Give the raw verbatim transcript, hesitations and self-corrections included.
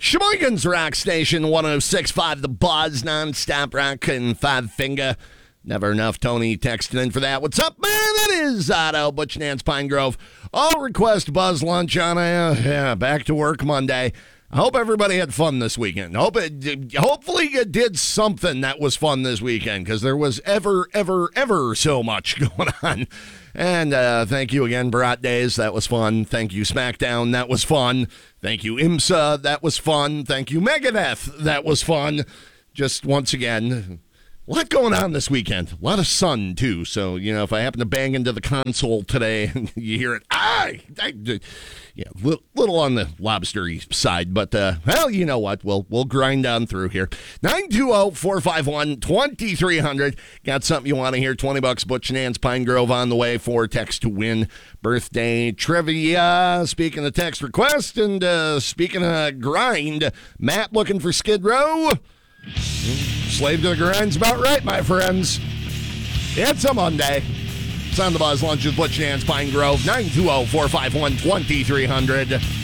Sheboygan's Rock Station, one oh six point five The Buzz, non-stop rock and five finger. Never enough. Tony texting in for that. What's up, man? It is Otto, Butch Nance, Pine Grove. All request Buzz lunch on a, yeah, back to work Monday. I hope everybody had fun this weekend. Hope it, hopefully you did something that was fun this weekend, because there was ever, ever, ever so much going on. And uh, thank you again, Brat Days. That was fun. Thank you, SmackDown. That was fun. Thank you, IMSA. That was fun. Thank you, Megadeth. That was fun. Just once again, a lot going on this weekend. A lot of sun, too. So, you know, if I happen to bang into the console today and you hear it, ah, I, yeah, a little on the lobstery side. But, uh, well, you know what? We'll we'll grind on through here. nine two zero, four five one, two three zero zero. Got something you want to hear? twenty bucks, Butch Nance, Pine Grove on the way for text to win birthday trivia. Speaking of text request and uh, speaking of grind, Matt looking for Skid Row. Slave to the grind's about right, my friends. It's a Monday. It's on the Buzz Lunch with Butch Nance, Pine Grove, nine two zero, four five one, two three zero zero.